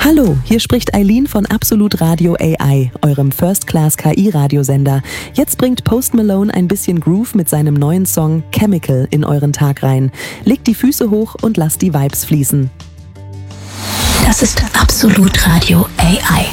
Hallo, hier spricht Eileen von Absolut Radio AI, eurem First-Class-KI-Radiosender. Jetzt bringt Post Malone ein bisschen Groove mit seinem neuen Song Chemical in euren Tag rein. Legt die Füße hoch und lasst die Vibes fließen. Das ist Absolut Radio AI.